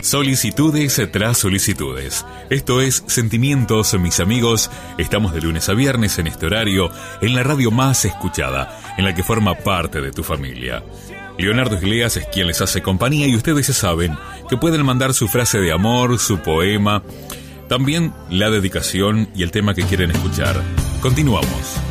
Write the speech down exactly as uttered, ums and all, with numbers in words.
Solicitudes tras solicitudes. Esto es Sentimientos, mis amigos. Estamos de lunes a viernes en este horario, en la radio más escuchada, en la que forma parte de tu familia. Leonardo Isleas es quien les hace compañía y ustedes ya saben que pueden mandar su frase de amor, su poema, también la dedicación y el tema que quieren escuchar. Continuamos.